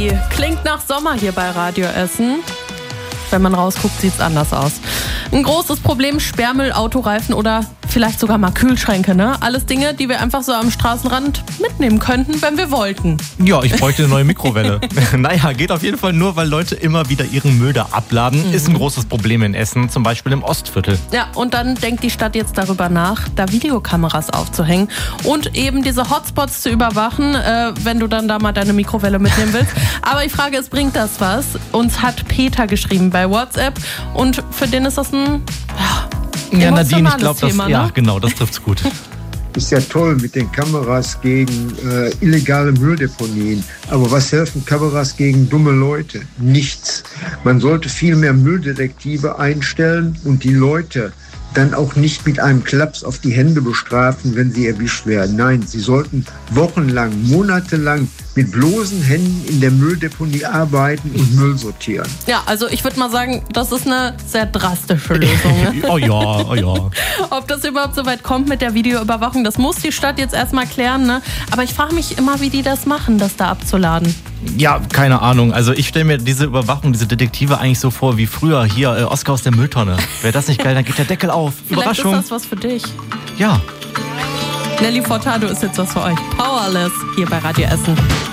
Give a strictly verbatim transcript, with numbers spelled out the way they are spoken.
Baby. Klingt nach Sommer hier bei Radio Essen. Wenn man rausguckt, sieht es anders aus. Ein großes Problem, Sperrmüll, Autoreifen oder vielleicht sogar mal Kühlschränke, ne? Alles Dinge, die wir einfach so am Straßenrand mitnehmen könnten, wenn wir wollten. Ja, ich bräuchte eine neue Mikrowelle. Naja, geht auf jeden Fall nur, weil Leute immer wieder ihren Müll da abladen. Mhm. Ist ein großes Problem in Essen, zum Beispiel im Ostviertel. Ja, und dann denkt die Stadt jetzt darüber nach, da Videokameras aufzuhängen und eben diese Hotspots zu überwachen, äh, wenn du dann da mal deine Mikrowelle mitnehmen willst. Aber ich frage, es bringt das was? Uns hat Peter geschrieben bei WhatsApp und für den ist das ein ja, ja Nadine, ich glaube, das, Thema, ja, ne? genau, das trifft's gut. Ist ja toll mit den Kameras gegen äh, illegale Mülldeponien. Aber was helfen Kameras gegen dumme Leute? Nichts. Man sollte viel mehr Mülldetektive einstellen und die Leute dann auch nicht mit einem Klaps auf die Hände bestrafen, wenn sie erwischt werden. Nein, sie sollten wochenlang, monatelang mit bloßen Händen in der Mülldeponie arbeiten und Müll sortieren. Ja, also ich würde mal sagen, das ist eine sehr drastische Lösung. Ne? Oh ja, oh ja. Ob das überhaupt so weit kommt mit der Videoüberwachung, das muss die Stadt jetzt erstmal klären. Ne? Aber ich frage mich immer, wie die das machen, das da abzuladen. Ja, keine Ahnung. Also ich stelle mir diese Überwachung, diese Detektive eigentlich so vor wie früher. Hier, äh, Oskar aus der Mülltonne. Wäre das nicht geil, dann geht der Deckel auf. Vielleicht Überraschung. ist das was für dich. Ja. Nelly Furtado ist jetzt was für euch. Powerless hier bei Radio Essen.